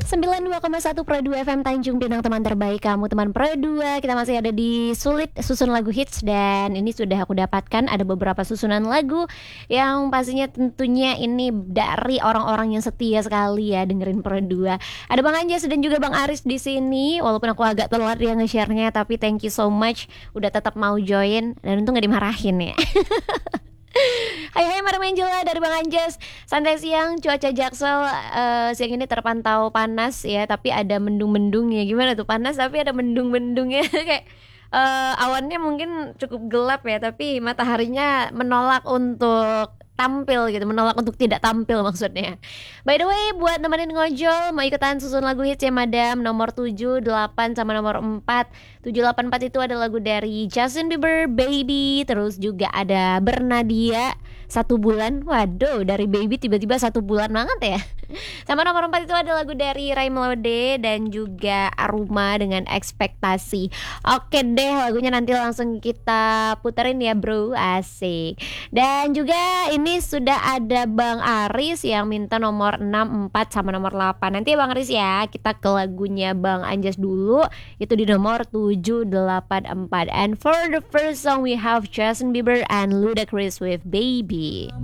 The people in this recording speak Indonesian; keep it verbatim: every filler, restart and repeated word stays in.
sembilan puluh dua koma satu Pro dua F M Tanjung Pinang, teman terbaik kamu, teman Pro dua. Kita masih ada di Sulit Susun Lagu Hits, dan ini sudah aku dapatkan ada beberapa susunan lagu yang pastinya tentunya ini dari orang-orang yang setia sekali ya dengerin Pro dua. Ada Bang Anjas dan juga Bang Aris di sini. Walaupun aku agak telat ya nge-share-nya, tapi thank you so much udah tetap mau join, dan untung gak dimarahin ya. Hai hai Madam Angela dari Bang Anjas. Santai siang, cuaca Jaksel uh, siang ini terpantau panas ya, tapi ada mendung-mendung ya. Gimana tuh, panas tapi ada mendung-mendungnya. Kayak uh, awannya mungkin cukup gelap ya, tapi mataharinya menolak untuk tampil gitu, menolak untuk tidak tampil maksudnya. By the way, buat nemenin ngojol, mau ikutan susun lagu hits ya Madam, nomor tujuh, delapan, sama nomor empat. Tujuh, delapan, empat itu ada lagu dari Justin Bieber, Baby. Terus juga ada Bernadia, Satu Bulan. Waduh, dari Baby tiba-tiba satu bulan banget ya. Sama nomor empat itu ada lagu dari Ray Melode dan juga Aruma dengan Ekspektasi. Oke deh, lagunya nanti langsung kita puterin ya bro, asik. Dan juga ini sudah ada Bang Aris yang minta nomor enam, empat, sama nomor delapan. Nanti ya Bang Aris ya, kita ke lagunya Bang Anjas dulu. Itu di nomor tujuh, delapan, empat. And for the first song we have Justin Bieber and Ludacris with Baby.